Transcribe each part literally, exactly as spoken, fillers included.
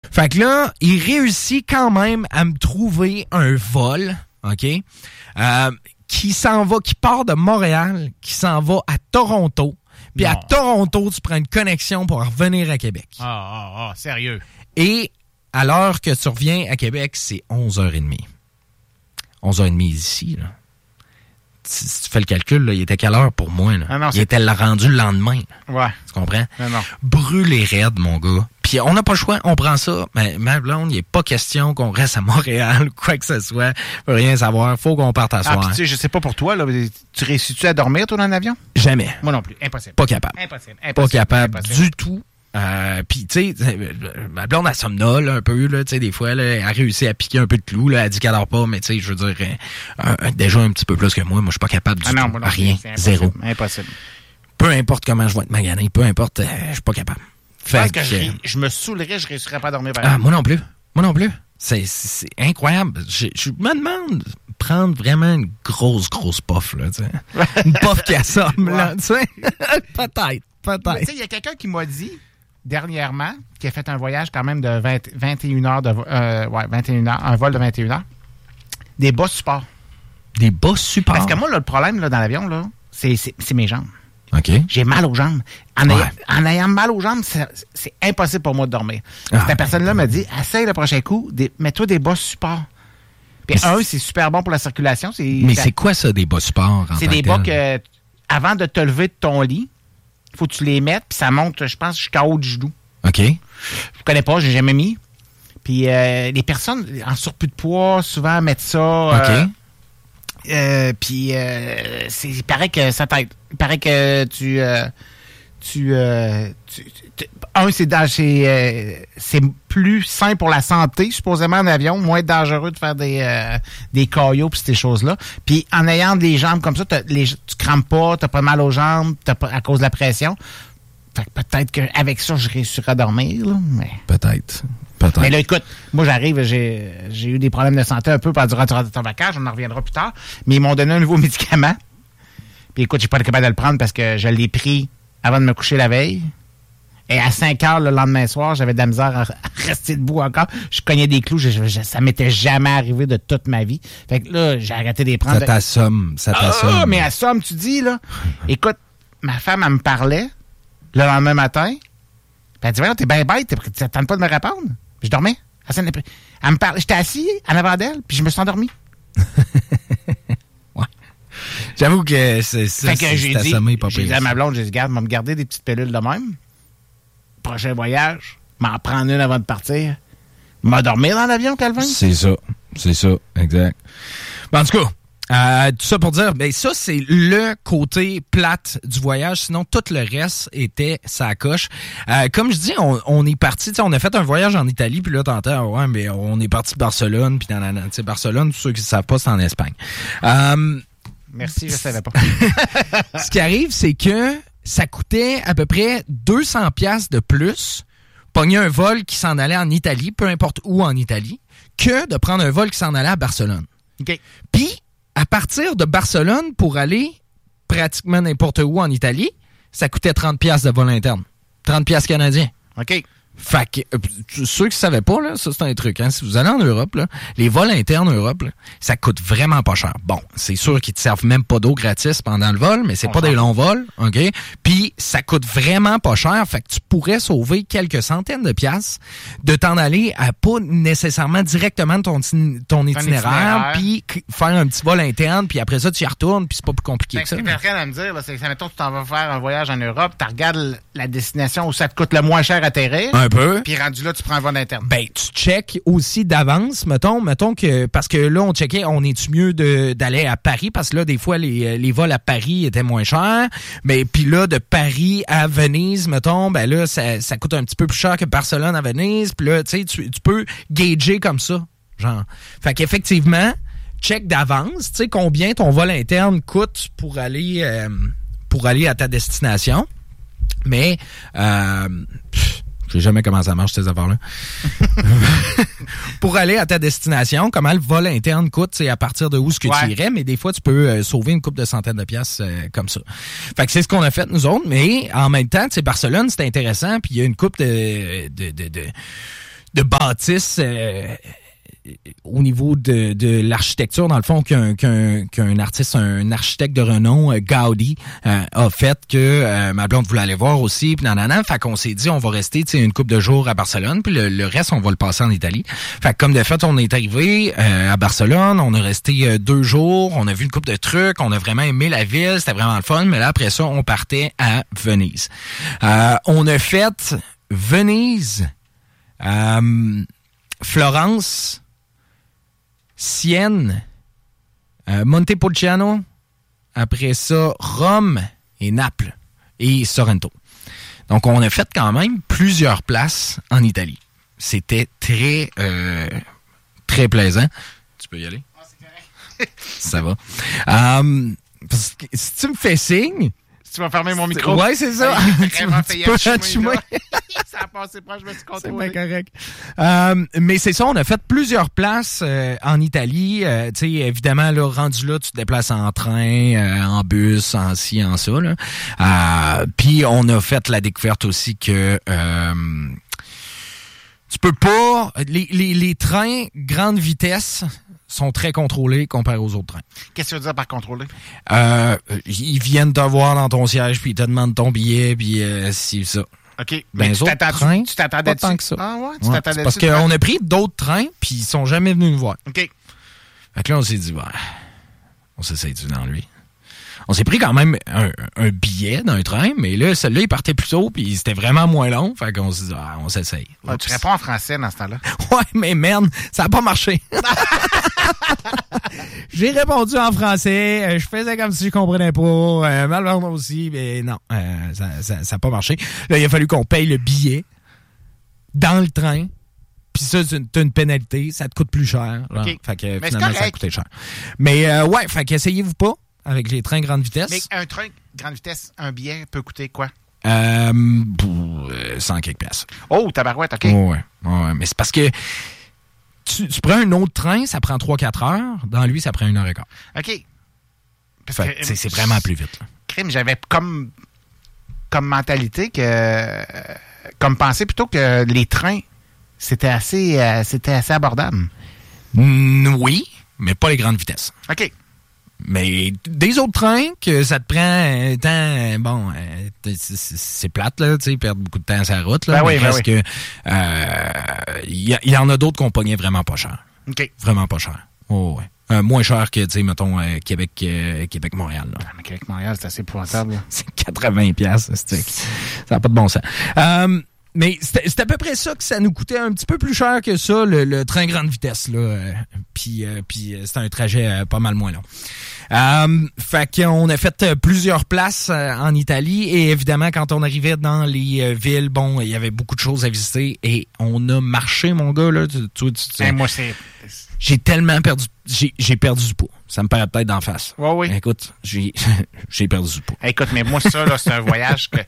Fait que là, il réussit quand même à me trouver un vol, OK, euh, qui s'en va, qui part de Montréal, qui s'en va à Toronto. Puis à Toronto, tu prends une connexion pour revenir à Québec. Ah, ah, ah, sérieux. Et à l'heure que tu reviens à Québec, c'est onze heures trente. onze heures trente ici, là. Si, si tu fais le calcul, là, il était quelle heure pour moi? Là? Ah non, il était rendu le lendemain. Ouais. Tu comprends? Non, non. Brûlé raide, mon gars. Puis on n'a pas le choix, on prend ça. Mais ma blonde, il n'est pas question qu'on reste à Montréal ou quoi que ce soit. Faut rien savoir. Faut qu'on parte à soir. Ah, puis tu sais, je sais pas pour toi, là, tu réussis-tu à dormir, toi, dans l'avion? Jamais. Moi non plus. Impossible. Pas capable. Impossible. Impossible. Pas capable Impossible. du tout. Euh, puis, tu sais, ma blonde, elle somnole un peu, là, tu sais, des fois, là, elle a réussi à piquer un peu de clou, là, elle dit qu'elle dort pas, mais tu sais, je veux dire, euh, euh, déjà un petit peu plus que moi, moi, je suis pas capable du ah non, tout. moi non, Rien, c'est zéro. Impossible. Peu importe comment je vais être magané, peu importe, euh, je suis pas capable. Je pense Fait que, que, je, je me saoulerais, je réussirais pas à dormir. Par ah, moi non plus. Moi non plus. C'est, c'est, c'est incroyable. Je, je me demande de prendre vraiment une grosse, grosse puff, là, tu sais. Une puff qui assomme, ouais. Là, tu sais. Peut-être, peut-être. Tu sais, il y a quelqu'un qui m'a dit, dernièrement, qui a fait un voyage quand même de vingt, vingt et une heures, de, euh, ouais, vingt et une heures, un vol de vingt et une heures, des bas supports. Des bas supports? Parce que moi, là, le problème, là, dans l'avion, là, c'est, c'est, c'est mes jambes. OK. J'ai mal aux jambes. En, ouais. ayant, en ayant mal aux jambes, c'est, c'est impossible pour moi de dormir. Ah, cette personne-là m'a dit, essaye le prochain coup, des, mets-toi des bas supports. Puis un, c'est... c'est super bon pour la circulation. C'est, mais c'est quoi ça, des bas supports? C'est des bas que, avant de te lever de ton lit, il faut que tu les mettes, puis ça monte, je pense, jusqu'à haut du genou. OK. Je connais pas, j'ai jamais mis. Puis euh, les personnes en surplus de poids, souvent, mettent ça. OK. Euh, euh, puis euh, c'est, il paraît que ça t'aide. Il paraît que tu... Euh, tu, euh, tu, tu... Un, c'est, dans, c'est, euh, c'est plus sain pour la santé, supposément, en avion. Moins dangereux de faire des, euh, des caillots pis ces choses-là. Puis en ayant des jambes comme ça, les, tu crampes pas, t'as pas mal aux jambes t'as pas, à cause de la pression. Fait que peut-être qu'avec ça, je réussirais à dormir. Là, mais... Peut-être. Peut-être. Mais là, écoute, moi, j'arrive, j'ai, j'ai eu des problèmes de santé un peu durant ton vacances, on en reviendra plus tard, mais ils m'ont donné un nouveau médicament. Puis écoute, j'ai pas été capable de le prendre parce que je l'ai pris avant de me coucher la veille. Et à cinq heures le lendemain soir, j'avais de la misère à rester debout encore. Je cognais des clous, je, je, ça m'était jamais arrivé de toute ma vie. Fait que là, j'ai arrêté de les prendre. Ça t'assomme, ça t'assomme. Ah, mais assomme, tu dis, là. Écoute, ma femme, elle me parlait le lendemain matin. Puis elle dit, voyons, t'es bien bête, tu t'attends pas de me répondre. Je dormais. Elle me parlait, j'étais assis en avant d'elle, puis je me suis endormi. Ouais. J'avoue que c'est ça. Fait que c'est, j'ai c'est dit, assommé, pas j'ai dit à ma blonde, j'ai dit, garde, va me garder des petites pilules de même. Prochain voyage, m'en prendre une avant de partir. M'endormir dans l'avion, Calvin? C'est ça. C'est ça, exact. Ben, en tout cas, Euh, tout ça pour dire, ben ça, c'est le côté plate du voyage. Sinon, tout le reste était sa coche. Euh, comme je dis, on, on est parti, on a fait un voyage en Italie, puis là, t'entends, ouais, mais on est parti de Barcelone, puis dans la, tu sais, Barcelone, tous ceux qui ne savent pas, c'est en Espagne. Euh, Merci, je savais pas. Ce qui arrive, c'est que ça coûtait à peu près deux cents piastres de plus pogner un vol qui s'en allait en Italie, peu importe où en Italie, que de prendre un vol qui s'en allait à Barcelone. OK. Puis, à partir de Barcelone, pour aller pratiquement n'importe où en Italie, ça coûtait trente piastres de vol interne. trente piastres canadiens. OK. Fait que, euh, ceux qui ne savaient pas, là, ça c'est un truc. Hein, si vous allez en Europe, là, les vols internes en Europe, là, ça coûte vraiment pas cher. Bon, c'est sûr qu'ils te servent même pas d'eau gratis pendant le vol, mais c'est On pas des longs vols, OK? Puis, ça coûte vraiment pas cher. Fait que tu pourrais sauver quelques centaines de piastres de t'en aller à pas nécessairement directement de ton, ton itinéraire, puis faire un petit vol interne, puis après ça, tu y retournes, puis c'est pas plus compliqué fait que ça. Ce que tu es en train de me dire, là, c'est que, mettons, tu t'en vas faire un voyage en Europe, tu regardes la destination où ça te coûte le moins cher à atterrir. Un peu. Puis rendu là, tu prends un vol interne. Ben, tu checkes aussi d'avance, mettons, mettons que, parce que là, on checkait, on est-tu mieux de, d'aller à Paris, parce que là, des fois, les, les vols à Paris étaient moins chers, mais puis là, de Paris à Venise, mettons, ben là, ça, ça coûte un petit peu plus cher que Barcelone à Venise, puis là, tu sais, tu peux gager comme ça, genre. Fait qu'effectivement, check d'avance, tu sais, combien ton vol interne coûte pour aller, euh, pour aller à ta destination, mais, euh, pff, je sais jamais comment ça marche, ces affaires-là. Pour aller à ta destination, comment le vol interne coûte, c'est à partir de où ce que ouais. tu irais, mais des fois, tu peux euh, sauver une couple de centaines de piastres euh, comme ça. Fait que c'est ce qu'on a fait, nous autres, mais en même temps, tu sais, Barcelone, c'était intéressant, puis il y a une couple de... de, de, de de bâtisses euh, au niveau de, de l'architecture, dans le fond, qu'un, qu'un, qu'un artiste, un architecte de renom, euh, Gaudi, euh, a fait que euh, ma blonde voulait aller voir aussi, puis nanana. Fait qu'on s'est dit, on va rester une couple de jours à Barcelone, puis le, le reste, on va le passer en Italie. Fait que comme de fait, on est arrivé euh, à Barcelone, on est resté euh, deux jours, on a vu une couple de trucs, on a vraiment aimé la ville, c'était vraiment le fun, mais là, après ça, on partait à Venise. Euh, on a fait Venise, euh, Florence, Sienne, euh, Montepulciano, après ça, Rome et Naples et Sorrento. Donc, on a fait quand même plusieurs places en Italie. C'était très, euh, très plaisant. Tu peux y aller? Ah, c'est correct. Ça va. Um, parce que si tu me fais signe... Tu vas fermer mon micro. Ouais, c'est ça. Hey, vraiment fait un chemin. Ça a passé proche, je me suis contrôlé. C'est bien correct. Euh, mais c'est ça, on a fait plusieurs places euh, en Italie. Euh, tu sais, évidemment, là, rendu là, tu te déplaces en train, euh, en bus, en ci, en ça. Là. Euh, puis on a fait la découverte aussi que euh, tu peux pas... Les, les, les trains grande vitesse sont très contrôlés comparé aux autres trains. Qu'est-ce que tu veux dire par contrôler? Euh, ils viennent te voir dans ton siège, puis ils te demandent ton billet, puis euh, si ça. OK. Ben, mais tu, trains, tu t'attendais pas tant que ça. Ah ouais? Tu ouais, t'attendais parce qu'on a pris d'autres trains, puis ils sont jamais venus nous voir. OK. Fait que là, on s'est dit, bah, on s'essaye du dans lui. On s'est pris quand même un, un billet d'un train, mais là, celui-là, il partait plus tôt, puis c'était vraiment moins long. Fait qu'on s'est dit, ah, on s'essaye. Ouais, tu réponds en français dans ce temps-là. Ouais, mais merde, ça n'a pas marché. J'ai répondu en français, je faisais comme si je comprenais pas, euh, malheureusement aussi, mais non, euh, ça n'a ça, ça pas marché. Là, il a fallu qu'on paye le billet dans le train, puis ça, c'est une, t'as une pénalité, ça te coûte plus cher. Genre. Okay. Fait que mais finalement, ça a coûté cher. Mais euh, ouais, fait qu'essayez-vous pas avec les trains grande vitesse. Mais un train grande vitesse, un billet peut coûter quoi? Euh, pour, euh, cent quelques piastres. Oh, tabarouette, OK. Oh, ouais, ouais, mais c'est parce que Tu, tu prends un autre train, ça prend trois quatre heures. Dans lui, ça prend une heure et quart. OK. Parce fait, que, c'est, c'est vraiment plus vite. Là. Crime, j'avais comme, comme mentalité que... Comme pensée plutôt que les trains, c'était assez, euh, c'était assez abordable. Mm, oui, mais pas les grandes vitesses. OK. Mais des autres trains que ça te prend un temps, bon, euh, c'est, c'est plate, là, tu sais, perdre beaucoup de temps sur la route, là. Ben mais oui, ben parce oui. que euh, y, y en a d'autres qu'on pognait vraiment pas cher. OK. Vraiment pas cher. Oh, ouais. Euh, moins cher que, tu sais, mettons, euh, Québec, euh, Québec-Montréal, là. Ah, mais Québec-Montréal, c'est assez épouvantable, là. C'est quatre-vingts piastres, c'est, ça n'a pas de bon sens. Euh, Mais c'est, c'est à peu près ça que ça nous coûtait un petit peu plus cher que ça, le, le train grande vitesse, là. Euh, puis euh, puis euh, c'était un trajet euh, pas mal moins long. Euh, fait qu'on a fait euh, plusieurs places euh, en Italie et évidemment, quand on arrivait dans les euh, villes, bon, il y avait beaucoup de choses à visiter et on a marché, mon gars, là. Tu, tu, tu, tu, hey, moi, c'est... J'ai tellement perdu... J'ai, j'ai perdu du poids. Ça me paraît peut-être d'en face. Ouais, oui. Écoute, j'ai, j'ai perdu du poids. Écoute, mais moi, ça, là, c'est un voyage que...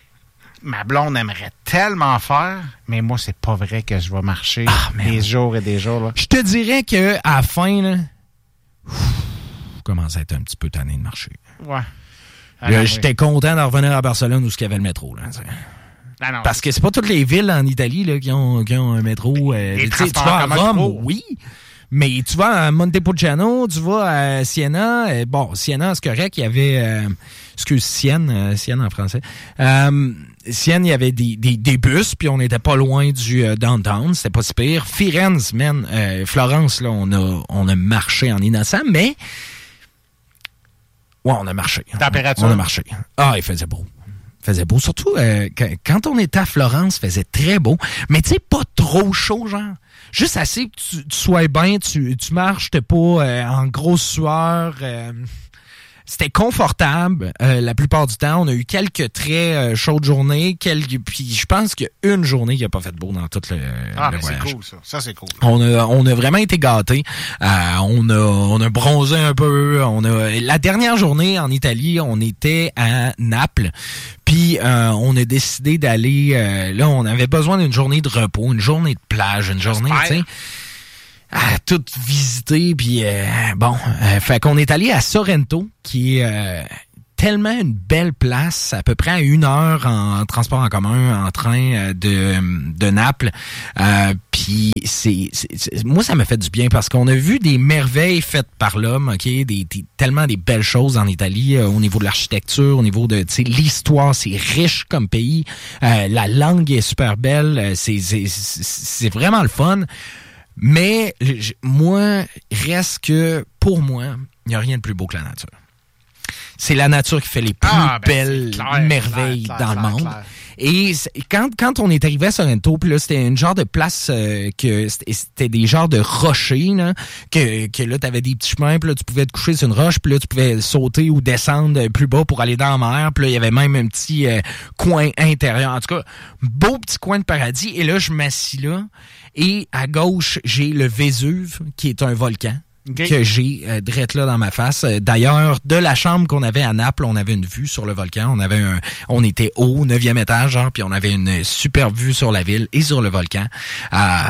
Ma blonde aimerait tellement faire, mais moi, c'est pas vrai que je vais marcher ah, des jours et des jours. Là. Je te dirais que à la fin, là, ouf, je commence à être un petit peu tanné de marcher. Ouais. Ah, là, non, j'étais oui. content de revenir à Barcelone où il y avait le métro. Là, ah, non. Parce que c'est pas toutes les villes en Italie là, qui, ont, qui ont un métro. Euh, tu vas à Rome, métro. Oui. Mais tu vas à Montepulciano, tu vas à Siena. Euh, bon, Siena, c'est correct. Il y avait... Euh, excuse, Sienne, euh, Sienne en français. Euh, Sienne, il y avait des, des, des bus, puis on n'était pas loin du euh, downtown. C'était pas si pire. Firenze, man. Euh, Florence, là, on a, on a marché en innocent, mais... Ouais, on a marché. Température? On a marché. Ah, il faisait beau. Il faisait beau. Surtout, euh, quand on était à Florence, il faisait très beau. Mais tu sais, pas trop chaud, genre. Juste assez que tu, tu sois bien, tu, tu marches, t'es pas euh, en grosse sueur. Euh, c'était confortable euh, la plupart du temps. On a eu quelques très euh, chaudes journées. Quelques, puis je pense qu'il y a une journée qui n'a pas fait beau dans tout le, ah, le mais voyage. C'est cool, ça. Ça, c'est cool. On a, on a vraiment été gâtés. Euh, on, a, on a bronzé un peu. On a, la dernière journée en Italie, on était à Naples. Puis euh, on a décidé d'aller... Euh, là, on avait besoin d'une journée de repos, une journée de plage, une journée, tu sais, à tout visiter. Puis euh, bon, euh, fait qu'on est allé à Sorrento, qui est euh, tellement une belle place, à peu près à une heure en transport en commun, en train de, de Naples. Euh, puis c'est, c'est, c'est, moi, ça m'a fait du bien parce qu'on a vu des merveilles faites par l'homme, ok, des, des tellement des belles choses en Italie euh, au niveau de l'architecture, au niveau de, tu sais, l'histoire, c'est riche comme pays. Euh, la langue est super belle, c'est, c'est, c'est vraiment le fun. Mais je, moi, reste que pour moi, il n'y a rien de plus beau que la nature. C'est la nature qui fait les plus ah, ben belles clair, merveilles clair, dans clair, le monde. clair. Et quand quand on est arrivé à Sorrento, puis là c'était une genre de place euh, que c'était, c'était des genres de rochers là, que que là t'avais des petits chemins, puis là tu pouvais te coucher sur une roche, puis là tu pouvais sauter ou descendre plus bas pour aller dans la mer, puis là il y avait même un petit euh, coin intérieur. En tout cas, beau petit coin de paradis. Et là je m'assis là, et à gauche j'ai le Vésuve qui est un volcan. Okay. Que j'ai euh, drette là dans ma face. D'ailleurs, de la chambre qu'on avait à Naples, on avait une vue sur le volcan. On avait un, on était au neuvième étage, genre, puis on avait une super vue sur la ville et sur le volcan. Euh,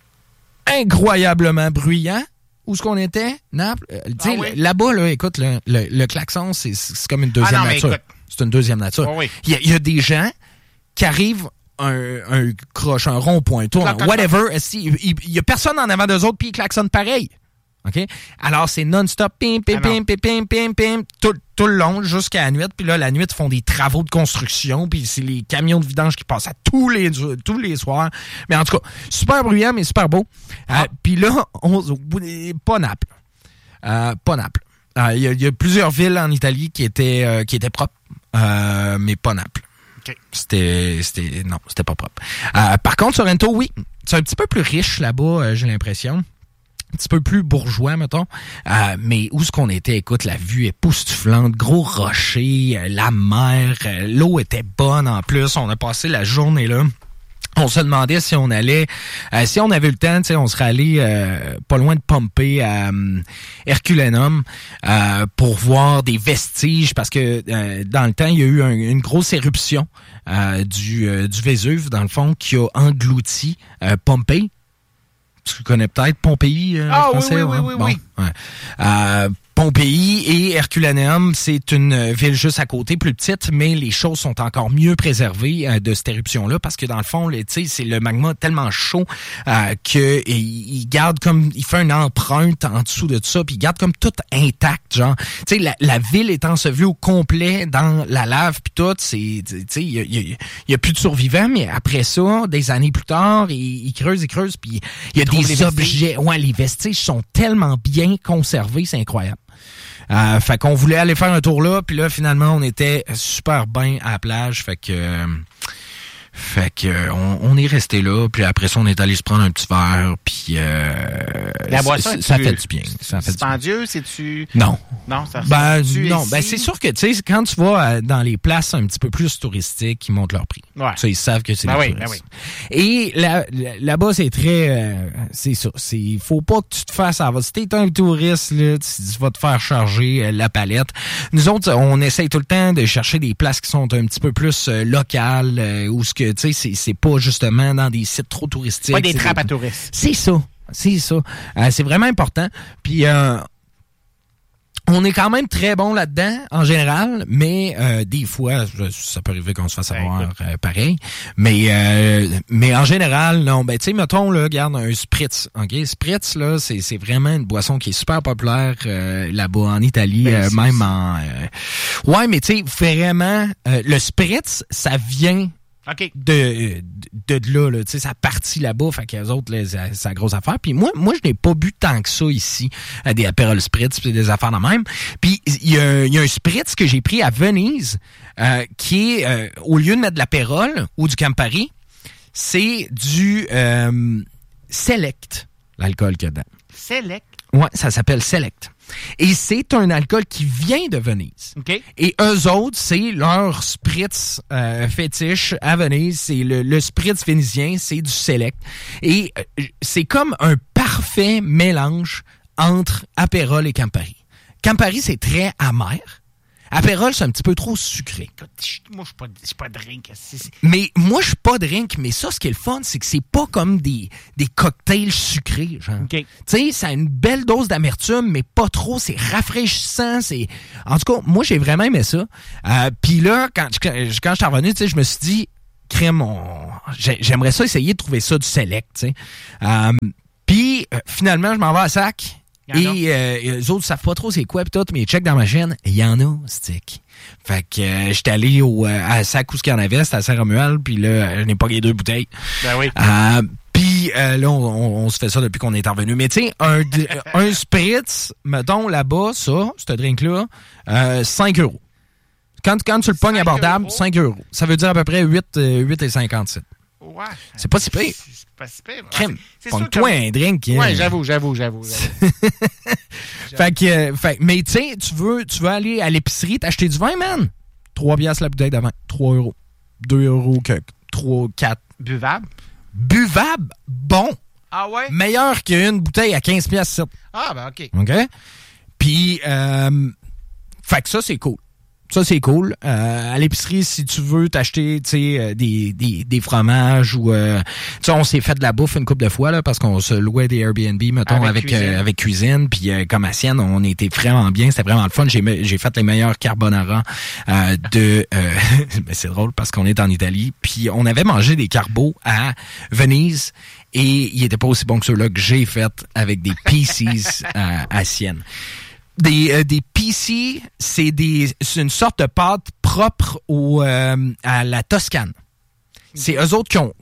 incroyablement bruyant. Où est-ce qu'on était? Naples? Euh, ah, oui. Là-bas, là, écoute, le, le, le klaxon, c'est, c'est comme une deuxième ah, non, nature. C'est une deuxième nature. Il oh, oui. y, y a des gens qui arrivent un, un croche, un rond-point, tourne, whatever. Il y a personne en avant d'eux autres, puis ils klaxonnent pareil. OK? Alors, c'est non-stop, pim, pim, pim, pim, pim, pim, pim, tout, tout le long jusqu'à la nuit. Puis là, la nuit, ils font des travaux de construction. Puis c'est les camions de vidange qui passent à tous les tous les soirs. Mais en tout cas, super bruyant, mais super beau. Ah. Euh, puis là, on, pas Naples. Euh, pas Naples. Il euh, y, y a plusieurs villes en Italie qui étaient, euh, qui étaient propres, euh, mais pas Naples. Okay. C'était, c'était, non, c'était pas propre. Euh, par contre, Sorrento, oui. C'est un petit peu plus riche là-bas, euh, j'ai l'impression. Un petit peu plus bourgeois, mettons. Euh, mais où est-ce qu'on était? Écoute, la vue époustouflante, gros rochers, euh, la mer, euh, l'eau était bonne en plus. On a passé la journée là. On se demandait si on allait, euh, si on avait eu le temps, tu sais, on serait allé euh, pas loin de Pompée à euh, Herculaneum euh, pour voir des vestiges, parce que euh, dans le temps, il y a eu un, une grosse éruption euh, du, euh, du Vésuve, dans le fond, qui a englouti euh, Pompée. Tu connais peut-être Pompéi, euh, ah, français, oui, oui, ouais? oui, oui, bon, oui. Ouais. Euh, Pompéi et Herculaneum, c'est une ville juste à côté, plus petite, mais les choses sont encore mieux préservées euh, de cette éruption-là, parce que dans le fond, tu sais, c'est le magma tellement chaud euh, que il garde comme, il fait une empreinte en dessous de tout ça, puis il garde comme tout intact, genre. Tu sais, la, la ville est ensevelie au complet dans la lave, puis tout, c'est, tu sais, il y a, y, a, y a plus de survivants, mais après ça, des années plus tard, ils il creusent, ils creusent, puis il y a des objets, ouais, les vestiges sont tellement bien conservés, c'est incroyable. Euh, fait qu'on voulait aller faire un tour là, puis là, finalement, on était super bien à la plage, fait que... Euh, fait que on, on est resté là, puis après ça, on est allé se prendre un petit verre, puis euh, la boisson, ça, ça fait du bien. Ça fait dispendieux, c'est-tu... Non. Non, ça ben, non, ben c'est sûr que, tu sais, quand tu vas dans les places un petit peu plus touristiques, ils montent leur prix. Ouais. Ça, ils savent que c'est ben des oui, touristes. Ben oui. Et là, là-bas, c'est très... Euh, c'est ça. Il faut pas que tu te fasses... Si t'es un touriste, là, tu, tu vas te faire charger euh, la palette. Nous autres, on essaye tout le temps de chercher des places qui sont un petit peu plus euh, locales, euh, où ce que, tu sais, c'est, c'est pas justement dans des sites trop touristiques. Pas des trappes des... à touristes. C'est ça. C'est ça. Euh, c'est vraiment important. Puis... Euh, on est quand même très bon là-dedans, en général, mais euh, des fois, ça peut arriver qu'on se fasse avoir euh, pareil. Mais euh, mais en général, non. Ben, tu sais, mettons, là, regarde, un Spritz. OK? Spritz, là, c'est, c'est vraiment une boisson qui est super populaire euh, là-bas, en Italie, ben, euh, même en... Euh... Ouais, mais tu sais, vraiment, euh, le Spritz, ça vient... Okay. De, de, de là, là tu sais, ça partit là-bas, fait qu'eux autres, là, c'est, c'est la grosse affaire. Puis moi, moi, je n'ai pas bu tant que ça ici, à des Aperol Spritz, puis des affaires de même. Puis il y a, y a un Spritz que j'ai pris à Venise, euh, qui est, euh, au lieu de mettre de l'Aperol ou du Campari, c'est du euh, Select, l'alcool qu'il y a dedans. Select? Ouais, ça s'appelle Select. Et c'est un alcool qui vient de Venise. Okay. Et eux autres, c'est leur spritz euh, fétiche à Venise. C'est le, le spritz vénitien, c'est du Select. Et euh, c'est comme un parfait mélange entre Aperol et Campari. Campari, c'est très amer. Aperol, c'est un petit peu trop sucré. Écoute, moi, je suis pas, je suis pas drink. C'est, c'est... Mais moi, je suis pas drink, mais ça, ce qui est le fun, c'est que c'est pas comme des, des cocktails sucrés, genre. Okay. Tu sais, ça a une belle dose d'amertume, mais pas trop. C'est rafraîchissant. C'est... En tout cas, moi, j'ai vraiment aimé ça. Euh, Puis là, quand, quand je suis revenu, tu sais, je me suis dit, crème, on... j'aimerais ça essayer de trouver ça du select, tu sais. Euh, Puis, euh, finalement, je m'en vais à Sac. Et euh, eux autres savent pas trop c'est quoi, pis tout, mais ils checkent dans ma chaîne, il y en a, stick. Fait que euh, j'étais allé au, euh, à Sac où ce qu'il y en avait, c'était à Saint-Romuald, puis là, je n'ai pas les deux bouteilles. Ben oui. Euh, puis euh, là, on, on, on se fait ça depuis qu'on est revenu. Mais tu sais, un, un spritz, mettons, là-bas, ça, ce drink-là, euh, cinq euros. Quand, quand tu le pognes abordable, euros. cinq euros. Ça veut dire à peu près huit virgule cinquante-sept. Ouais. C'est pas si pire. C'est pas si pire. Crème. Pogne-toi un drink. Ouais, hein. j'avoue, j'avoue, j'avoue. j'avoue. fait que, euh, fait, mais tu sais, tu veux, tu veux aller à l'épicerie, t'acheter du vin, man. trois piastres la bouteille d'avant. trois euros. deux euros que trois, quatre. Buvable? Buvable? Bon. Ah ouais? Meilleur qu'une bouteille à quinze piastres. Ah, ben OK. OK? Puis, euh, fait que ça, c'est cool. Ça, c'est cool. Euh, à l'épicerie, si tu veux t'acheter, tu sais, des, des, des fromages ou, euh, tu sais, on s'est fait de la bouffe une couple de fois, là, parce qu'on se louait des Airbnb, mettons, avec, avec cuisine. Euh, avec cuisine. Puis, euh, comme à Sienne, on était vraiment bien. C'était vraiment le fun. J'ai, j'ai fait les meilleurs carbonara, euh, de, euh, ben, c'est drôle parce qu'on est en Italie. Puis, on avait mangé des carbos à Venise. Et ils étaient pas aussi bons que ceux-là que j'ai fait avec des P Cs à, à Sienne. Des, euh, des P C, c'est des c'est une sorte de pâte propre au, euh, à la Toscane. C'est eux autres qui ont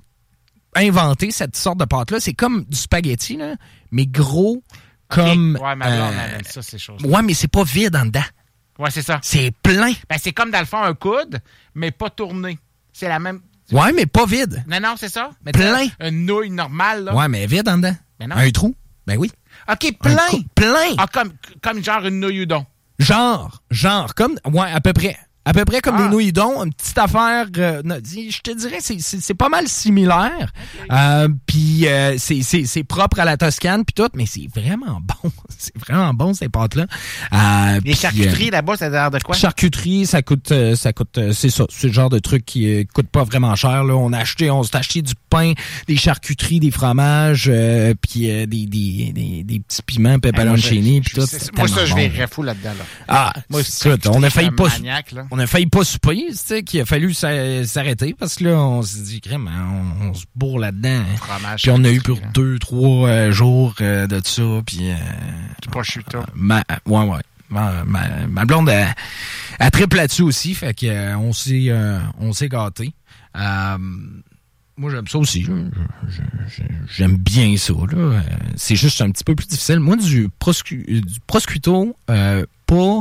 inventé cette sorte de pâte-là. C'est comme du spaghetti, là, mais gros comme... Okay. Ouais, ma blonde, elle aime ça, ces choses-là. Ouais, mais c'est pas vide en dedans. Ouais, c'est ça. C'est plein. Ben, c'est comme dans le fond un coude, mais pas tourné. C'est la même... Ouais, mais pas vide. Non, non, c'est ça. Mais plein. Une nouille normale, là. Ouais, mais vide en dedans. Ben non. Un trou. Ben oui. OK, plein. Coup, plein. Ah, comme, comme genre une nouille udon. Genre, genre, comme, ouais, à peu près. À peu près comme ah. des nouilles udon, une petite affaire, euh, je te dirais, c'est, c'est, c'est pas mal similaire. Okay. Euh, puis euh, c'est, c'est, c'est propre à la Toscane, puis tout, mais c'est vraiment bon. C'est vraiment bon, ces pâtes-là. Euh, Les charcuteries, euh, là-bas, ça a l'air de quoi? Charcuterie, ça coûte, euh, ça coûte, euh, c'est ça. C'est le genre de truc qui euh, coûte pas vraiment cher, là. On a acheté, on s'est acheté du pain, des charcuteries, des fromages, euh, puis euh, des, des, des, des petits piments, pepperoncini, puis tout. Moi, ça, je bon. vais fou là-dedans, là. Ah, moi, c'est on a failli pas, maniaque, là. On a failli pas souper, tu sais, qu'il a fallu s'arrêter parce que là, on s'est dit, crème, on, on se bourre là-dedans. Fromage, puis on a eu pour là. deux, trois euh, jours euh, de ça, puis... Euh, du prosciutto. Ma, ouais, ouais. Ma, ma, ma blonde, elle, elle triple là-dessus aussi, fait que euh, on s'est euh, on s'est gâtés. Euh, moi, j'aime ça aussi. Je, je, j'aime bien ça, là. C'est juste un petit peu plus difficile. Moi, du, proscu, du prosciutto, euh, pas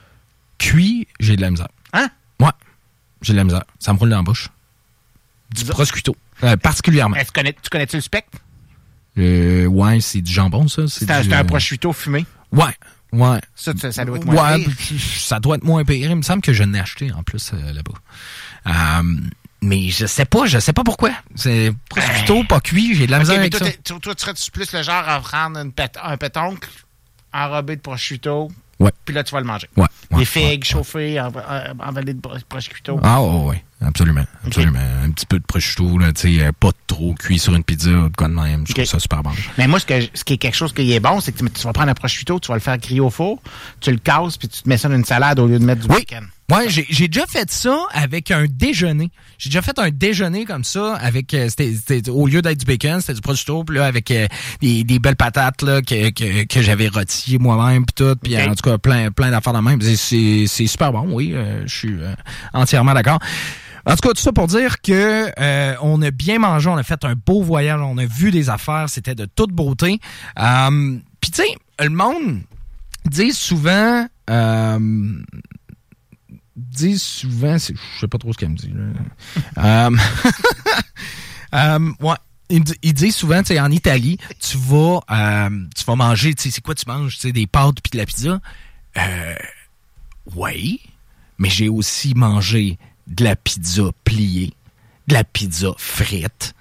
cuit, j'ai de la misère. Hein? Ouais, j'ai de la misère. Ça me roule dans la bouche. Du prosciutto, euh, particulièrement. Est-ce que tu connais, tu connais-tu le spectre? Euh, ouais, c'est du jambon, ça. C'est, c'est, du, c'est un euh... prosciutto fumé? Ouais, ouais. Ça, ça doit être moins ouais, pire. Ça doit être moins pire. Il me semble que je l'ai acheté, en plus, euh, là-bas. Euh, mais je sais pas, je sais pas pourquoi. C'est prosciutto, pas cuit, j'ai de la misère okay, avec toi, ça. Toi, toi, tu serais-tu plus le genre à prendre une pét- un pétoncle enrobé de prosciutto? Ouais. Puis là, tu vas le manger. Ouais. Des ouais, figues ouais, chauffées, ouais. envalées de prosciutto. Ah, oh, oui. Absolument. Absolument. Okay. Un petit peu de prosciutto, là, tu sais, pas trop cuit sur une pizza, de quoi de même. Je okay. trouve ça super bon. Mais moi, ce, que, ce qui est quelque chose qui est bon, c'est que tu, tu vas prendre un prosciutto, tu vas le faire griller au four, tu le casses, puis tu te mets ça dans une salade au lieu de mettre du oui. bacon. Ouais, j'ai, j'ai déjà fait ça avec un déjeuner. J'ai déjà fait un déjeuner comme ça avec euh, c'était, c'était au lieu d'être du bacon, c'était du prosciutto, puis là avec euh, des, des belles patates là que que, que j'avais rôties moi-même puis tout, puis okay. en tout cas plein plein d'affaires de même. C'est c'est, c'est super bon, oui, euh, je suis euh, entièrement d'accord. En tout cas, tout ça pour dire que euh, on a bien mangé, on a fait un beau voyage, on a vu des affaires, c'était de toute beauté. Euh, puis tu sais, le monde dit souvent euh, disent souvent, c'est, je sais pas trop ce qu'elle me dit. Là. um, um, ouais, ils, ils disent souvent, tu sais, en Italie, tu vas, euh, tu vas manger, tu sais, c'est quoi tu manges, tu sais, des pâtes puis de la pizza. Euh, oui, mais j'ai aussi mangé de la pizza pliée, de la pizza frite.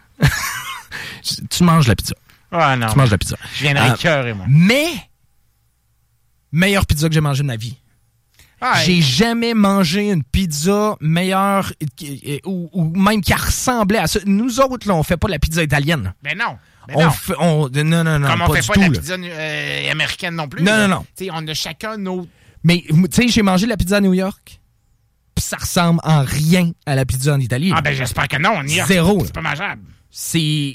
Tu manges de la pizza. Ah non. Tu manges de la pizza. Je viendrais euh, cœur et moi. Mais meilleure pizza que j'ai mangée de ma vie. Ouais. J'ai jamais mangé une pizza meilleure ou, ou même qui ressemblait à ça. Nous autres, là, on fait pas la pizza italienne. Mais non. Mais on non. fait, on, non, non, non. Comme on pas fait du pas tout, la là. pizza euh, américaine non plus. Non, là. non, non. T'sais, on a chacun nos... Mais, tu sais, j'ai mangé la pizza à New York, pis ça ressemble en rien à la pizza en Italie. Ah ben j'espère que non. On y Zéro. C'est pas mangeable. C'est...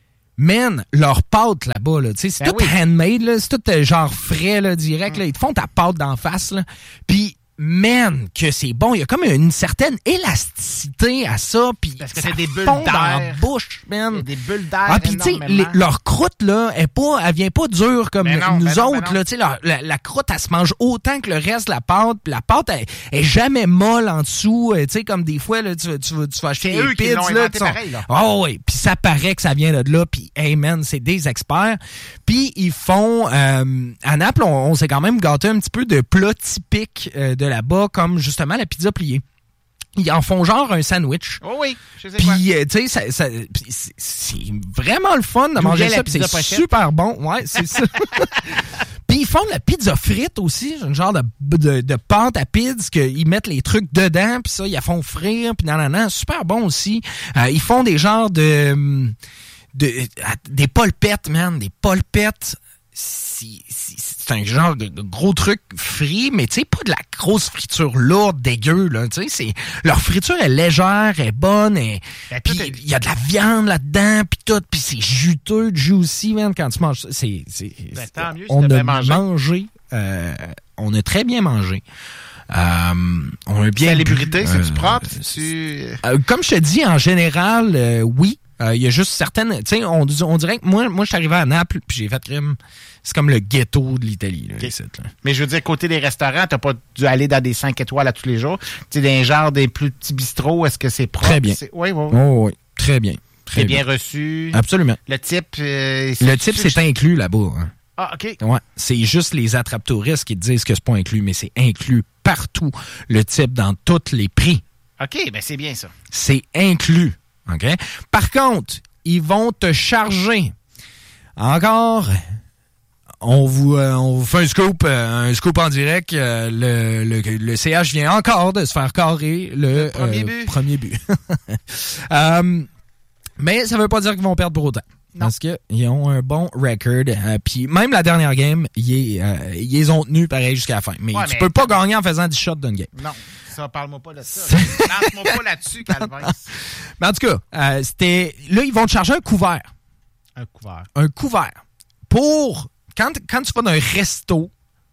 Man, leur pâte là-bas, là, tu sais, c'est Ben tout oui. handmade, là, c'est tout euh, genre frais, là, direct, Mm. là. Ils te font ta pâte d'en face, là. Puis, man, que c'est bon. Il y a comme une certaine élasticité à ça, puis Parce que ça c'est des bulles fond dans la d'air. bouche, Il y a man. des bulles d'air Ah, puis tu sais, énormément. les- leur croûte, là, est pas, elle vient pas dure comme Ben non, nous ben non, autres, ben non. là. Tu sais, leur- la, la croûte, elle se mange autant que le reste de la pâte, puis la pâte, elle, elle est jamais molle en dessous. euh, Tu sais, comme des fois, là, tu, vas- tu, vas- tu vas acheter C'est des eux qui pizzas, l'ont là, inventé qui sont- pareil, là. Oh oui, puis ça paraît que ça vient de là, puis hey man, c'est des experts. Puis ils font, euh, à Naples, on, on s'est quand même gâté un petit peu de plats typiques euh, de là-bas, comme justement la pizza pliée. Ils en font genre un sandwich. Oh oui, je sais quoi. Puis, euh, tu sais, ça, ça, pis c'est- c'est vraiment le fun de D'où manger vient la ça, pis c'est pizza pochette? super bon. Ouais, c'est ça. Puis ils font de la pizza frite aussi, un genre de, de, de pâte à pizza qu'ils mettent les trucs dedans, puis ça, ils la font frire, puis nan, nan, nan, super bon aussi. Euh, ils font des genres de... de des polpettes, man, des polpettes. C'est, c'est, c'est un genre de, de gros truc frit, mais tu sais, pas de la grosse friture lourde, dégueu, là, tu sais, c'est, leur friture est légère, est bonne, et, Ben, puis tout est- il y a de la viande là-dedans, puis tout, puis c'est juteux, juicy, man, quand tu manges ça, c'est, c'est, Ben, c'est- tant mieux si on t'as a bien mangé. mangé, euh, on a très bien mangé. Euh, on a bien Salubrité, bu, c'est-tu euh, propre? C'est-tu... euh, comme je te dis, en général, euh, oui. Il euh, y a juste certaines... Tu sais, on, on dirait que moi, moi je suis arrivé à Naples, puis j'ai fait crime. C'est comme le ghetto de l'Italie, là, Okay. ici, là. Mais je veux dire, côté des restaurants, t'as pas dû aller dans des cinq étoiles à tous les jours. Tu sais, dans les genres des plus petits bistrots, est-ce que c'est propre? Très bien. C'est- Oui, oui. Oh, oui, très bien. Très C'est bien reçu. Absolument. Le type... euh, Le type, c'est inclus là-bas. Hein. Ah, OK. Ouais. C'est juste les attrape-touristes qui te disent que c'est pas inclus, mais c'est inclus partout. Le type dans tous les prix. OK, ben c'est bien ça. C'est inclus. OK? Par contre, ils vont te charger. Encore, on vous, euh, on vous fait un scoop, euh, un scoop en direct. Euh, le, le, le C H vient encore de se faire carrer le, Le premier euh, but. premier but. Euh, mais ça veut pas dire qu'ils vont perdre pour autant. Non. Parce qu'ils ont un bon record. Euh, Puis même la dernière game, ils, euh, ils les ont tenus pareil jusqu'à la fin. Mais Ouais, tu mais- peux pas gagner en faisant dix shots d'une game. Non, ça, parle-moi pas de ça. Lance-moi pas là-dessus, Calvin. Mais en tout cas, euh, c'était. Là, ils vont te charger un couvert. Un couvert. Un couvert. Pour. Quand, quand tu vas dans un resto,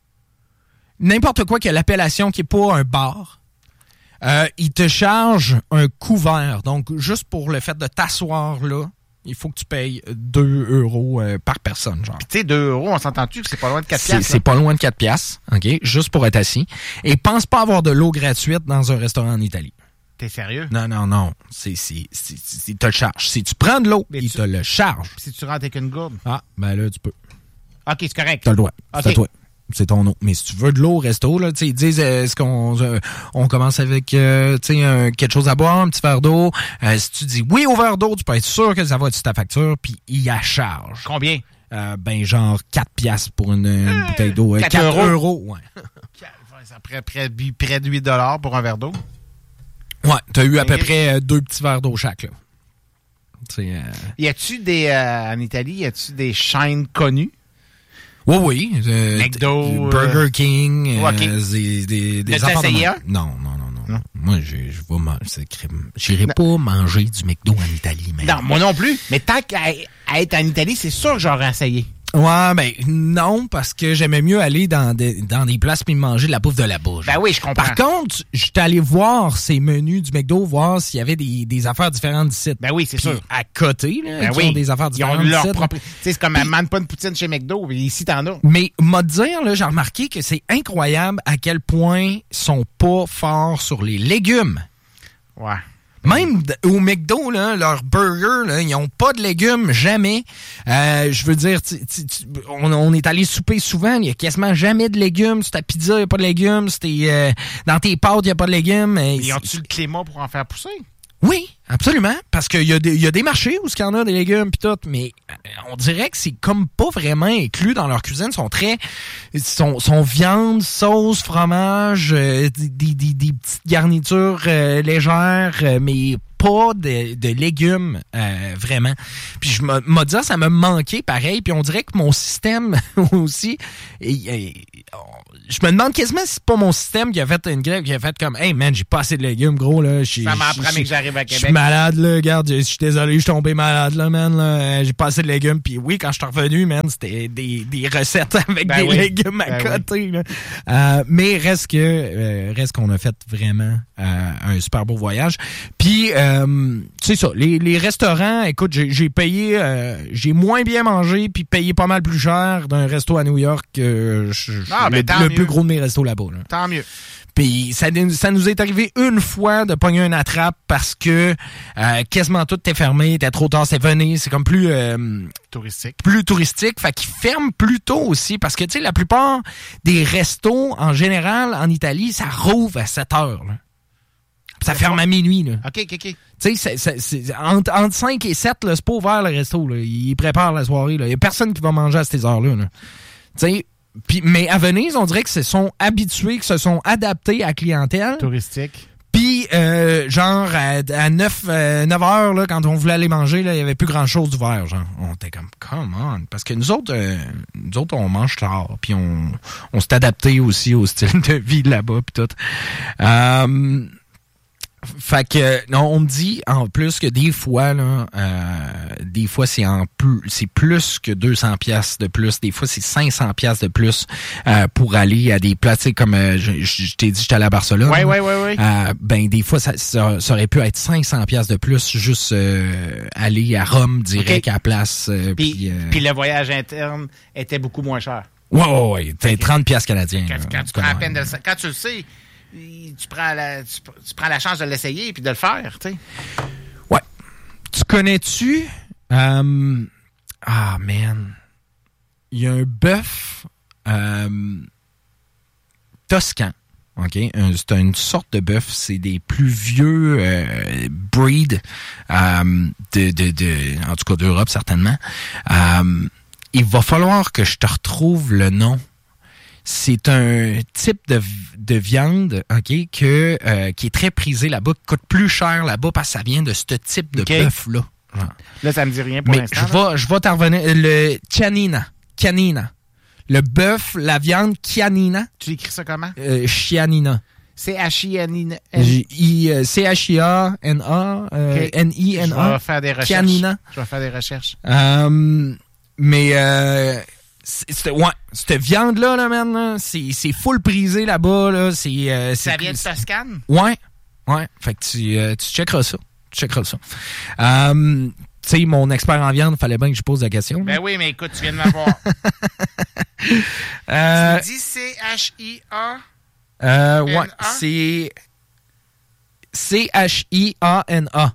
n'importe quoi qui a l'appellation qui n'est pas un bar, euh, ils te chargent un couvert. Donc, juste pour le fait de t'asseoir là, il faut que tu payes deux euros euh, par personne, genre. Puis tu sais, deux euros, on s'entend-tu que c'est pas loin de quatre C'est, piastres? c'est pas loin de quatre piastres, OK? Juste pour être assis. Et pense pas avoir de l'eau gratuite dans un restaurant en Italie. T'es sérieux? Non, non, non. C'est, c'est, c'est, c'est- ils te le chargent. Si tu prends de l'eau, Mais ils tu- te le chargent. Puis si tu rentres avec une gourde? Ah, ben là, tu peux. OK, c'est correct. T'as le droit. OK. C'est à toi. C'est ton eau. Mais si tu veux de l'eau au resto, là, tu sais, ils disent, euh, est-ce qu'on euh, on commence avec euh, tu sais, un- quelque chose à boire, un petit verre d'eau. Euh, si tu dis oui au verre d'eau, tu peux être sûr que ça va être sur ta facture, puis il la charge. Combien? Euh, ben, genre quatre piastres pour une, une bouteille d'eau. Euh, quatre quatre euros. euros, ouais. Ça près, près, près de huit dollars pour un verre d'eau. Ouais, t'as eu à peu Ok. près euh, deux petits verres d'eau chaque, là. Tu sais, euh... Y a-tu des... euh, en Italie, y a-tu des chaînes connues? Oui, oui. Euh, McDo, t- Burger King. Ok. euh, des, des, des L'as-tu affaires de essayé même. un? Non, non, non, non. Non. Moi, je, je vais manger. C'est crème. J'irai pas manger du McDo en Italie, mais. Non, moi non plus. Mais tant qu'à à être en Italie, c'est sûr que j'aurais essayé. Ouais, ben, non, parce que j'aimais mieux aller dans des, dans des places puis manger de la bouffe de la bouche. Ben oui, je comprends. Par contre, j'étais allé voir ces menus du McDo, voir s'il y avait des, des affaires différentes d'ici. Ben oui, c'est Puis sûr. à côté, là, Ben qui oui. ont des affaires Ils ont différentes leur d'ici. propre... Tu sais, c'est comme un man pas une poutine chez McDo, mais ici, t'en as. Mais, m'a dire, là, j'ai remarqué que c'est incroyable à quel point ils sont pas forts sur les légumes. Ouais. Même d- au McDo, là, leurs burgers, là, ils ont pas de légumes, jamais. Euh, je veux dire, tu- tu- tu- on, on est allé souper souvent, il y a quasiment jamais de légumes. Sur ta pizza, il n'y a pas de légumes. Sur tes, euh, dans tes pâtes, il n'y a pas de légumes. Et Ils ont-tu le climat pour en faire pousser? oui, Absolument, parce qu'il y a des, il y a des marchés où il y en a des légumes pis tout, mais on dirait que c'est comme pas vraiment inclus dans leur cuisine. Ils sont très, sont, sont viande, sauce, fromage, euh, des, des, des petites garnitures euh, légères, euh, mais pas de, de légumes, euh, vraiment. Puis je m'a, m'a dit, ça m'a manqué pareil, puis on dirait que mon système aussi, et, et, je me demande quasiment si c'est pas mon système qui a fait une grève, qui a fait comme, hey man, j'ai pas assez de légumes, gros, là. Ça m'en prend, mais que j'arrive à Québec. Je suis malade, là, regarde, je suis désolé, je suis tombé malade, là, man, là. J'ai pas assez de légumes, puis oui, quand je suis revenu, man, c'était des, des recettes avec ben des oui. légumes à ben côté, oui. là. Euh, mais reste que, euh, reste qu'on a fait vraiment euh, un super beau voyage. Puis, euh, c'est ça, les, les restaurants, écoute, j'ai, j'ai payé, euh, j'ai moins bien mangé, puis payé pas mal plus cher d'un resto à New York que je, ah, le, ben, le plus gros de mes restos là-bas. Là. Tant mieux. Puis ça, ça nous est arrivé une fois de pogner une attrape parce que euh, quasiment tout était fermé, était trop tard, c'est venu, c'est comme plus euh, touristique. Plus touristique, fait qu'ils ferment plus tôt aussi parce que tu sais la plupart des restos en général en Italie, ça rouvre à sept heures là. Ça ferme à minuit là. OK, OK, OK. Tu sais c'est, c'est, c'est entre, entre cinq et sept là, c'est pas ouvert le resto là, ils préparent la soirée là, il y a personne qui va manger à ces heures-là là. Tu sais Puis, mais à Venise, on dirait que se sont habitués, que se sont adaptés à la clientèle. Touristique. Puis, euh, genre, à, à neuf heures, là, quand on voulait aller manger, là, il y avait plus grand-chose d'ouvert. Genre, on était comme, come on. Parce que nous autres, euh, nous autres, on mange tard. Puis, on, on s'est adapté aussi au style de vie là-bas, puis tout. Euh... Fait que non, on me dit en plus que des fois là, euh, des fois c'est en plus, c'est plus que deux cents piastres de plus, des fois c'est cinq cents piastres de plus euh, pour aller à des places comme euh, je, je t'ai dit j'étais allé à Barcelone. Ouais ouais ouais ouais. Euh, ben des fois ça, ça, ça aurait pu être cinq cents piastres de plus juste euh, aller à Rome direct okay. à la place. Euh, puis puis, euh, puis le voyage interne était beaucoup moins cher. Ouais ouais ouais, t'as trente piastres canadiens. Quand, quand tu prends la peine de quand tu le sais. Tu prends, la, tu, tu prends la chance de l'essayer et de le faire, tu sais. Ouais. Tu connais-tu... Um, ah, man. Il y a un bœuf euh, toscan, OK? Un, c'est une sorte de bœuf. C'est des plus vieux euh, breeds euh, de, de, de... En tout cas, d'Europe, certainement. Euh, il va falloir que je te retrouve le nom. C'est un type de, de viande, OK, que euh, qui est très prisé là-bas, qui coûte plus cher là-bas parce que ça vient de ce type de okay. bœuf-là. Genre. Là, ça me dit rien pour Mais l'instant. Je vais, je vais t'en revenir. Le canina. Canina. Le bœuf, la viande canina. Tu écris ça comment? Euh, chianina. C H I N I C H I A N A N I N A. Je vais faire des recherches. Canina. Je vais faire des recherches. Euh, mais... Euh, C'est, ouais, cette viande-là, là, man, là, c'est, c'est full prisé là-bas. Là, c'est, euh, ça vient de Toscane? Ouais, ouais. Fait que tu, euh, tu checkeras ça. Tu checkeras ça. Euh, tu sais, mon expert en viande, fallait bien que je pose la question. Ben là. Oui, mais écoute, tu viens de m'avoir. euh, tu dis C H I A? Euh, ouais, c'est C H I A N A.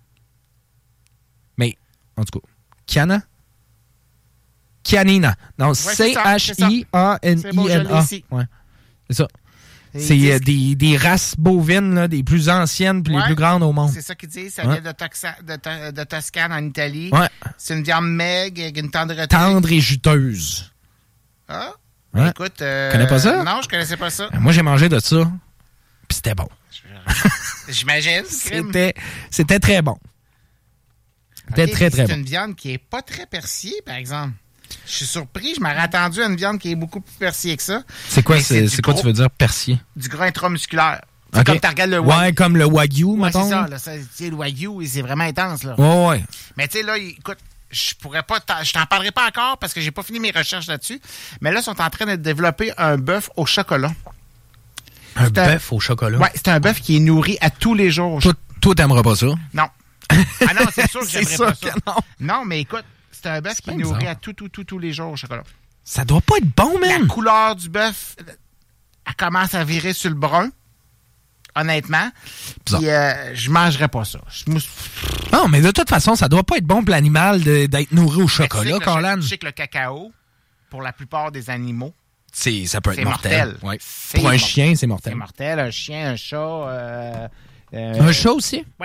Mais, en tout cas, Cana? Canina. Non, ouais, C H I A N I N A. Ouais. C'est ça. Et c'est euh, des, des races bovines, là, des plus anciennes et ouais, les plus grandes au monde. C'est ça qu'ils disent. Ça ouais. vient de, Toxa, de, to, de Toscane en Italie. Ouais. C'est une viande maigre avec une tendreté. Tendre et juteuse. Ah? Ouais. Écoute. Euh, tu connais pas ça? Non, je connaissais pas ça. Moi, j'ai mangé de ça. Puis c'était bon. J'imagine. C'était, c'était très bon. C'était okay, très, très c'est bon. C'est une viande qui est pas très persillée, par exemple. Je suis surpris, je m'aurais attendu à une viande qui est beaucoup plus persillée que ça. C'est quoi, c'est, c'est, c'est quoi tu veux dire persillé? Du gras intramusculaire. C'est okay. comme tu regardes le wagyu. Ouais, comme le wagyu, ouais, mettons. c'est ça, là, ça c'est le wagyu, c'est vraiment intense, là. Ouais, ouais. Mais tu sais, là, écoute, je pourrais pas, je t'en parlerai pas encore parce que j'ai pas fini mes recherches là-dessus. Mais là, ils sont en train de développer un bœuf au chocolat. Un bœuf au chocolat? Ouais, c'est un bœuf qui est nourri à tous les jours. Toi, toi t'aimerais pas ça? Non. Ah non, c'est sûr que j'aimerais sûr pas ça. Non. non, mais écoute, c'est un bœuf qui est nourri à tout, tout, tout, tous les jours au chocolat. Ça doit pas être bon, man. La couleur du bœuf, elle commence à virer sur le brun, honnêtement. Puis euh, je mangerais pas ça. Je... Non, mais de toute façon, ça doit pas être bon pour l'animal de, d'être nourri au chocolat, Colin. Je sais que le cacao, pour la plupart des animaux, c'est, ça peut être c'est mortel. mortel. Ouais. Pour un mortel. chien, c'est mortel. C'est mortel. Un chien, un chat. Euh, euh, un chat aussi? Oui.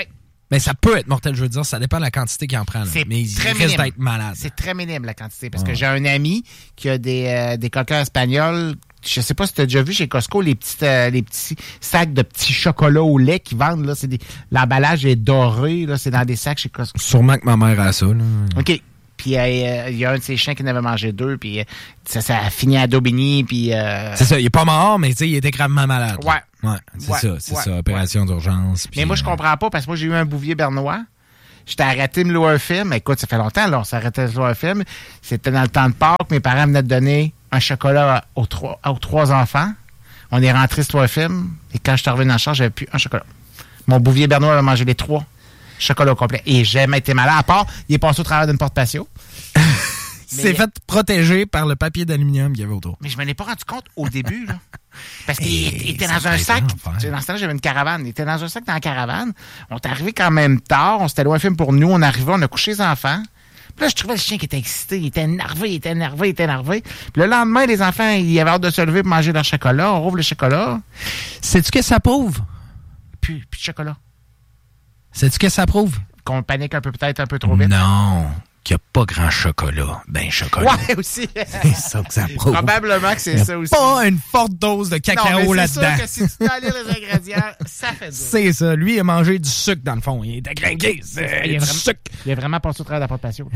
Mais ça peut être mortel, je veux dire, ça dépend de la quantité qu'il en prend. Là. C'est mais il très risque minime. d'être malade. C'est très minime, la quantité. Parce Ouais. que j'ai un ami qui a des, euh, des coquins espagnols. Je sais pas si tu as déjà vu chez Costco les petits, euh, les petits sacs de petits chocolats au lait qu'ils vendent. Là, c'est des, l'emballage est doré. Là, c'est dans des sacs chez Costco. Sûrement que ma mère a ça. Là. OK. Puis euh, il y a un de ses chiens qui en avait mangé deux. Puis euh, ça, ça a fini à Daubigny. Puis, euh, C'est ça, il est pas mort, mais tu sais, il était gravement malade. Ouais. Ouais, c'est Ouais, ça, c'est ouais, ça, opération d'urgence. Puis, mais moi, je euh, comprends pas parce que moi, j'ai eu un bouvier bernois. J'étais arrêté de me louer un film. Écoute, ça fait longtemps, là, on s'arrêtait de louer un film. C'était dans le temps de Pâques. Mes parents venaient de donner un chocolat aux trois, aux trois enfants. On est rentré sur un film. Et quand je suis revenu en charge, j'avais plus un chocolat. Mon bouvier bernois a mangé les trois chocolats au complet. Et j'ai jamais été malade. À part, il est passé au travers d'une porte patio. C'est fait protéger par le papier d'aluminium qu'il y avait autour. Mais je m'en ai pas rendu compte au début, là. Parce qu'il Et il était ça dans un peut être sac. l'enfer. Tu sais, dans ce temps-là, j'avais une caravane. Il était dans un sac dans la caravane. On est arrivé quand même tard. On s'était loué un film pour nous. On arrivait, on a couché les enfants. Puis là, je trouvais le chien qui était excité. Il était énervé, il était énervé, il était énervé. Puis le lendemain, les enfants, ils avaient hâte de se lever pour manger leur chocolat. On rouvre le chocolat. Sais-tu que ça prouve? Puis, puis de chocolat. Sais-tu que ça prouve? Qu'on panique un peu, peut-être un peu trop vite. Non, qu'il n'y a pas grand chocolat. Ben, chocolat. Ouais, aussi. C'est ça que ça prouve. Probablement que Il c'est y a ça aussi. pas une forte dose de Non, cacao mais c'est là-dedans. sûr que si tu dois lire les ingrédients, ça fait dur. C'est ça. Lui, il a mangé du sucre dans le fond. Il était clinqué. C'est Il y a du vraiment- sucre. Il a vraiment passé au travers de la porte patio.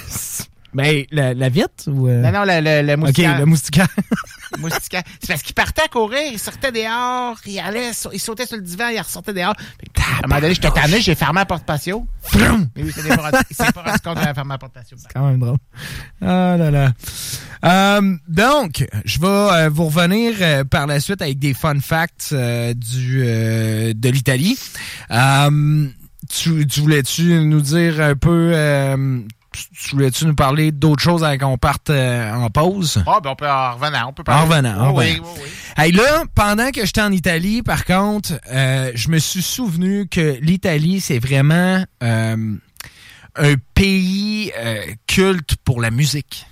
Ben, la, la viette ou... euh? Non, non, le, le, le OK, moustiquaire. le moustiquaire. moustiquaire. C'est parce qu'il partait à courir, il sortait dehors, il allait, il sautait sur le divan, il ressortait dehors. Puis, à un moment donné, j'étais tanné, j'ai fermé la porte patio. Frum! Mais oui, il s'est pas rendu- il s'est pas rendu compte que j'avais fermé la porte patio. Quand même drôle. Ah là là. Euh, donc, je vais euh, vous revenir euh, par la suite avec des fun facts euh, du euh, de l'Italie. Euh, tu, tu voulais-tu nous dire un peu... Euh, tu voulais-tu nous parler d'autres choses avant qu'on parte euh, en pause? Ah, ben on peut en revenant, on peut parler. En revenant, en oui, revenant. oui, oui. Hey, là, pendant que j'étais en Italie, par contre, euh, je me suis souvenu que l'Italie, c'est vraiment euh, un pays euh, culte pour la musique.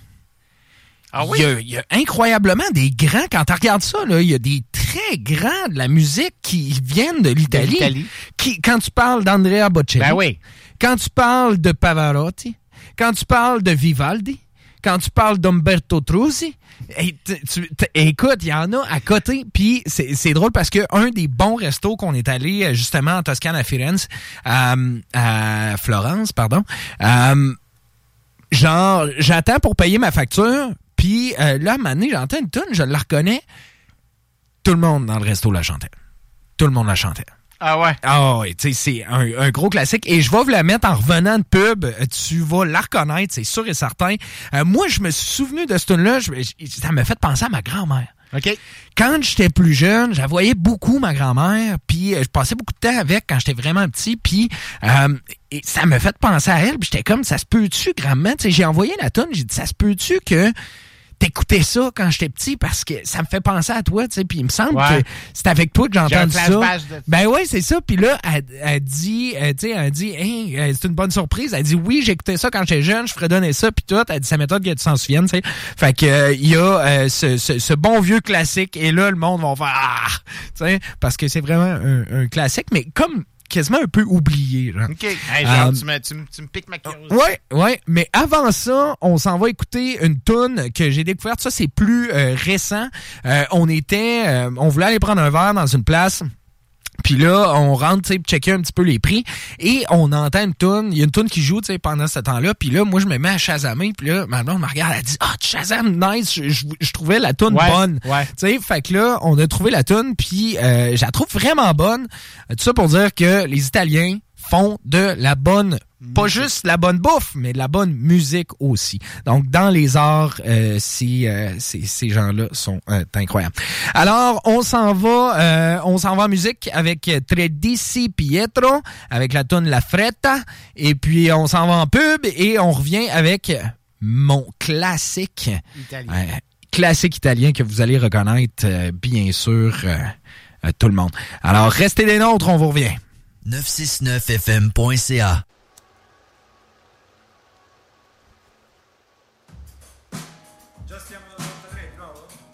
Ah oui? Il y, a, il y a incroyablement des grands, quand tu regardes ça, là, il y a des très grands de la musique qui viennent de l'Italie. De l'Italie. Qui, quand tu parles d'Andrea Bocelli, Ben oui. quand tu parles de Pavarotti, quand tu parles de Vivaldi, quand tu parles d'Umberto Truzzi, et tu, tu, t- écoute, il y en a à côté. Puis c'est, c'est drôle parce que un des bons restos qu'on est allé justement en Toscane à Firenze, euh, à Florence, pardon, euh, genre, j'attends pour payer ma facture, puis euh, là, à un moment donné, j'entends une toune, je la reconnais. Tout le monde dans le resto la chantait. Tout le monde la chantait. Ah ouais. Ah oui, tu sais, c'est un, un gros classique. Et je vais vous la mettre en revenant de pub. Tu vas la reconnaître, c'est sûr et certain. Euh, moi, je me suis souvenu de ce tune-là. Je- je- Ça m'a fait penser à ma grand-mère. OK. Quand j'étais plus jeune, je la voyais beaucoup, ma grand-mère, puis euh, je passais beaucoup de temps avec quand j'étais vraiment petit, puis euh, et ça m'a fait penser à elle, puis j'étais comme, ça se peut-tu, grand-mère? Tu sais, j'ai envoyé la tonne, j'ai dit, ça se peut-tu que t'écoutais ça quand j'étais petit, parce que ça me fait penser à toi, tu sais, puis il me semble Ouais. que c'est avec toi que j'ai J'ai un entendu ça. flashback de- Ben oui, c'est ça, puis là, elle, elle dit, euh, tu sais, elle dit, hey, euh, c'est une bonne surprise, elle dit, oui, j'écoutais ça quand j'étais jeune, je ferais donner ça, puis tout, elle dit, ça m'étonne que tu s'en souviennes, tu sais. Fait que, euh, il y a euh, ce, ce, ce bon vieux classique, et là, le monde va faire, ah, tu sais, parce que c'est vraiment un, un classique, mais comme quasiment un peu oublié, genre. OK. Hey, genre, Euh, tu, me, tu, me, tu me piques ma curiosité. Ouais, ouais, mais avant ça, on s'en va écouter une toune que j'ai découverte. Ça, c'est plus euh, récent. Euh, on était, euh, on voulait aller prendre un verre dans une place. Puis là, on rentre, tu sais, checker un petit peu les prix et on entend une toune. Il y a une toune qui joue, tu sais, pendant ce temps-là. Puis là, moi, je me mets à chasamer. Puis là, ma blonde me regarde, elle dit, ah, tu chasames, nice. Je, je, je trouvais la toune Ouais, bonne. ouais. Tu sais, fait que là, on a trouvé la toune. Puis euh, je la trouve vraiment bonne. Tout ça pour dire que les Italiens font de la bonne, pas juste la bonne bouffe, mais de la bonne musique aussi. Donc, dans les arts, euh, ces, euh, ces, ces gens-là sont euh, incroyables. Alors, on s'en va, euh, on s'en va en musique avec Tredici Pietro, avec la tune La Fretta, et puis on s'en va en pub et on revient avec mon classique, Italien. euh, classique italien que vous allez reconnaître, euh, bien sûr, euh, euh, tout le monde. Alors, restez des nôtres, on vous revient. neuf cent soixante-neuf F M point C A. Già stiamo andando a tre, bravo?